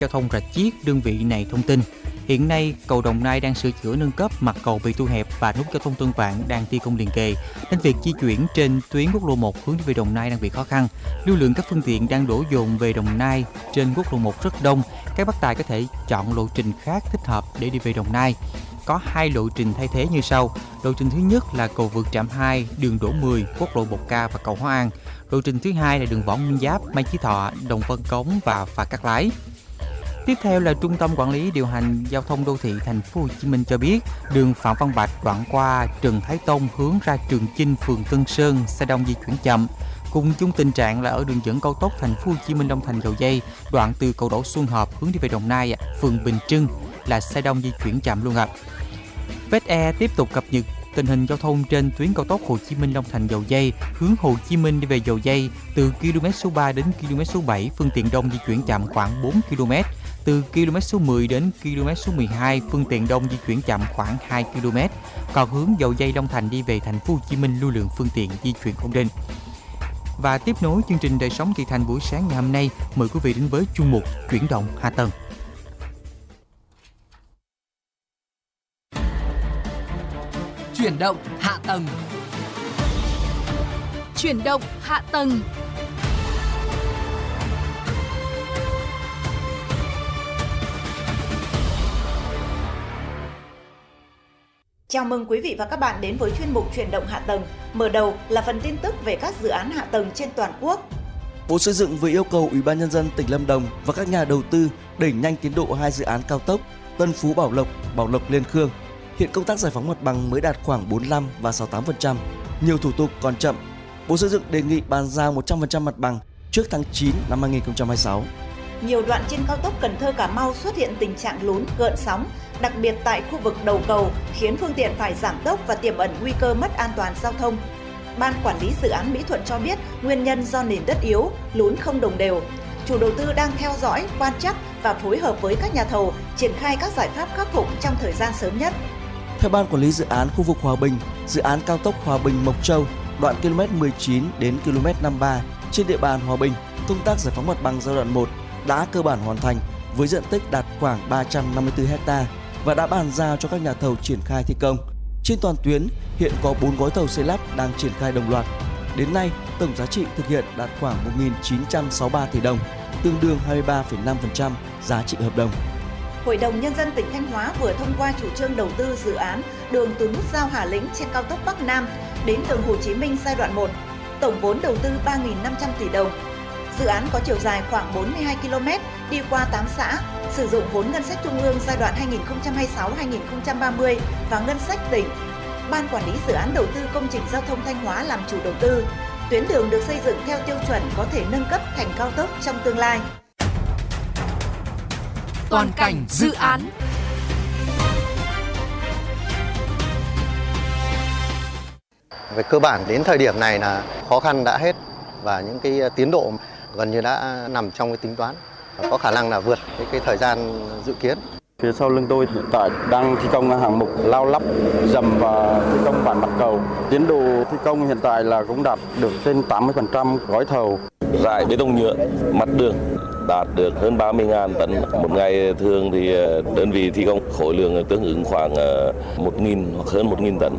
Giao thông Rạch Chiếc, đơn vị này thông tin, hiện nay cầu Đồng Nai đang sửa chữa nâng cấp, mặt cầu bị thu hẹp và nút giao thông Tân Vạn đang thi công liền kề, nên việc di chuyển trên tuyến quốc lộ 1 hướng đi về Đồng Nai đang bị khó khăn. Lưu lượng các phương tiện đang đổ dồn về Đồng Nai trên quốc lộ 1 rất đông. Các bác tài có thể chọn lộ trình khác thích hợp để đi về Đồng Nai. Có 2 lộ trình thay thế như sau. Lộ trình thứ nhất là cầu vượt trạm 2, đường Đỗ 10, quốc lộ 1K và cầu Hóa An. Lộ trình thứ hai là đường Võ Nguyên Giáp, Mai Chí Thọ, Đồng Văn Cống và Phà Cát Lái. Tiếp theo là Trung tâm Quản lý Điều hành Giao thông Đô thị Thành phố Hồ Chí Minh cho biết, đường Phạm Văn Bạch đoạn qua Trần Thái Tông hướng ra Trường Chinh, phường Tân Sơn, xe đông di chuyển chậm. Cùng chung tình trạng là ở đường dẫn cao tốc Thành phố Hồ Chí Minh Long Thành Dầu Giây, đoạn từ cầu Đỗ Xuân Hợp hướng đi về Đồng Nai, phường Bình Trưng là xe đông di chuyển chậm luôn ạ. VTE tiếp tục cập nhật tình hình giao thông trên tuyến cao tốc Hồ Chí Minh Long Thành Dầu Giây hướng Hồ Chí Minh đi về Dầu Giây, từ km số 3 đến km số 7 phương tiện đông di chuyển chậm khoảng 4 km, từ km số 10 đến km số 12 phương tiện đông di chuyển chậm khoảng 2 km. Còn hướng Dầu Giây Long Thành đi về Thành phố Hồ Chí Minh lưu lượng phương tiện di chuyển ổn định. Và tiếp nối chương trình Đời sống Thị Thành buổi sáng ngày hôm nay, mời quý vị đến với chuyên mục Chuyển động hạ tầng. Chuyển động hạ tầng. Chuyển động hạ tầng. Chào mừng quý vị và các bạn đến với chuyên mục Chuyển động hạ tầng. Mở đầu là phần tin tức về các dự án hạ tầng trên toàn quốc. Bộ Xây dựng vừa yêu cầu Ủy ban Nhân dân tỉnh Lâm Đồng và các nhà đầu tư đẩy nhanh tiến độ 2 dự án cao tốc Tân Phú Bảo Lộc Liên Khương. Hiện công tác giải phóng mặt bằng mới đạt khoảng 45 và 68%. Nhiều thủ tục còn chậm. Bộ Xây dựng đề nghị bàn giao 100% mặt bằng trước tháng 9 năm 2026. Nhiều đoạn trên cao tốc Cần Thơ - Cà Mau xuất hiện tình trạng lún, gợn sóng, đặc biệt tại khu vực đầu cầu, khiến phương tiện phải giảm tốc và tiềm ẩn nguy cơ mất an toàn giao thông. Ban quản lý dự án Mỹ Thuận cho biết nguyên nhân do nền đất yếu, lún không đồng đều. Chủ đầu tư đang theo dõi, quan trắc và phối hợp với các nhà thầu triển khai các giải pháp khắc phục trong thời gian sớm nhất. Theo Ban quản lý dự án khu vực Hòa Bình, dự án cao tốc Hòa Bình - Mộc Châu, đoạn km 19 đến km 53 trên địa bàn Hòa Bình, công tác giải phóng mặt bằng giai đoạn 1 đã cơ bản hoàn thành với diện tích đạt khoảng 354 ha và đã bàn giao cho các nhà thầu triển khai thi công. Trên toàn tuyến, hiện có 4 gói thầu xây lắp đang triển khai đồng loạt. Đến nay, tổng giá trị thực hiện đạt khoảng 1.963 tỷ đồng, tương đương 23,5% giá trị hợp đồng. Hội đồng Nhân dân tỉnh Thanh Hóa vừa thông qua chủ trương đầu tư dự án đường từ nút giao Hà Lĩnh trên cao tốc Bắc Nam đến đường Hồ Chí Minh giai đoạn 1, tổng vốn đầu tư 3.500 tỷ đồng. Dự án có chiều dài khoảng 42 km, đi qua 8 xã, sử dụng vốn ngân sách trung ương giai đoạn 2026-2030 và ngân sách tỉnh. Ban quản lý dự án đầu tư công trình giao thông Thanh Hóa làm chủ đầu tư. Tuyến đường được xây dựng theo tiêu chuẩn có thể nâng cấp thành cao tốc trong tương lai. Toàn cảnh dự án. Về cơ bản đến thời điểm này là khó khăn đã hết và những cái tiến độ gần như đã nằm trong cái tính toán và có khả năng là vượt cái thời gian dự kiến. Phía sau lưng tôi hiện tại đang thi công hạng mục lao lắp dầm và thi công bản mặt cầu. Tiến độ thi công hiện tại là cũng đạt được trên 80% gói thầu. Rải bê tông nhựa mặt đường đạt được hơn 30.000 tấn. Một ngày thường thì đơn vị thi công khối lượng tương ứng khoảng 1.000 hoặc hơn 1.000 tấn.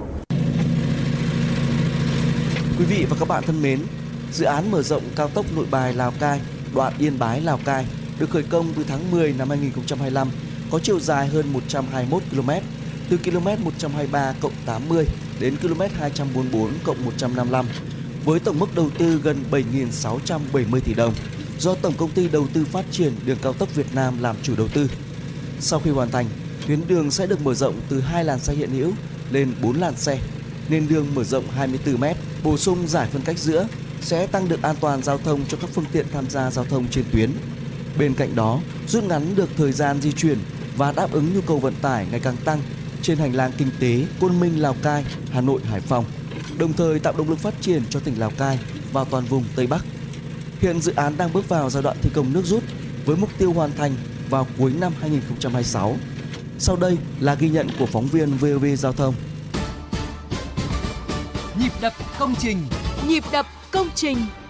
Quý vị và các bạn thân mến, dự án mở rộng cao tốc Nội Bài - Lào Cai, đoạn Yên Bái - Lào Cai được khởi công từ tháng 10 năm 2025, có chiều dài hơn 121 km, từ km 123+80 đến km 244+155, với tổng mức đầu tư gần 7.670 tỷ đồng, do Tổng Công ty Đầu tư Phát triển Đường Cao tốc Việt Nam làm chủ đầu tư. Sau khi hoàn thành, tuyến đường sẽ được mở rộng từ 2 làn xe hiện hữu lên 4 làn xe, nền đường mở rộng 24 m, bổ sung giải phân cách giữa, sẽ tăng được an toàn giao thông cho các phương tiện tham gia giao thông trên tuyến. Bên cạnh đó, rút ngắn được thời gian di chuyển và đáp ứng nhu cầu vận tải ngày càng tăng trên hành lang kinh tế Côn Minh - Lào Cai, Hà Nội - Hải Phòng, đồng thời tạo động lực phát triển cho tỉnh Lào Cai và toàn vùng Tây Bắc. Hiện dự án đang bước vào giai đoạn thi công nước rút với mục tiêu hoàn thành vào cuối năm 2026. Sau đây là ghi nhận của phóng viên VOV Giao thông. Nhịp đập công trình. Nhịp đập công trình.